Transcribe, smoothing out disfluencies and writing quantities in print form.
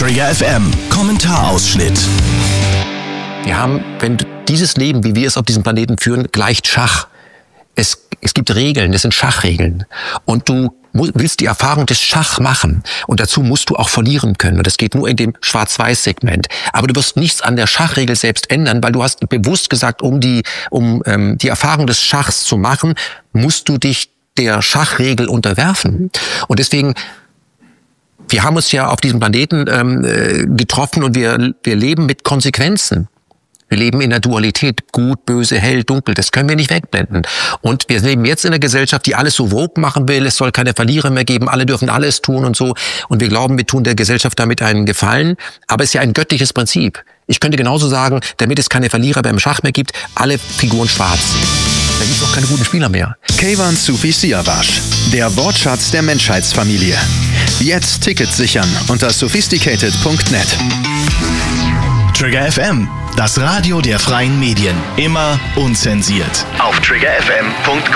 Trigger FM Kommentarausschnitt. Wir haben, wenn dieses Leben, wie wir es auf diesem Planeten führen, gleicht Schach. Es gibt Regeln, das sind Schachregeln. Und du willst die Erfahrung des Schach machen. Und dazu musst du auch verlieren können. Und das geht nur in dem Schwarz-Weiß-Segment. Aber du wirst nichts an der Schachregel selbst ändern, weil du hast bewusst gesagt, um die Erfahrung des Schachs zu machen, musst du dich der Schachregel unterwerfen. Und deswegen, wir haben uns ja auf diesem Planeten getroffen und wir leben mit Konsequenzen. Wir leben in der Dualität, gut, böse, hell, dunkel, das können wir nicht wegblenden. Und wir leben jetzt in einer Gesellschaft, die alles so vogue machen will, es soll keine Verlierer mehr geben, alle dürfen alles tun und so. Und wir glauben, wir tun der Gesellschaft damit einen Gefallen, aber es ist ja ein göttliches Prinzip. Ich könnte genauso sagen, damit es keine Verlierer beim Schach mehr gibt, alle Figuren schwarz. Da gibt es auch keine guten Spieler mehr. Keyvan Sufi Siavash, der Wortschatz der Menschheitsfamilie. Jetzt Tickets sichern unter sophisticated.net. Trigger FM, das Radio der freien Medien. Immer unzensiert. Auf triggerfm.com.